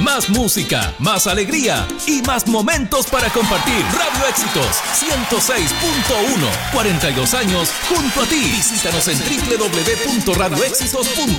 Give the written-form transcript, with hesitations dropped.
Más música, más alegría y más momentos para compartir. Radio Éxitos 106.1. 42 años junto a ti. Visítanos en www.radioexitos.com.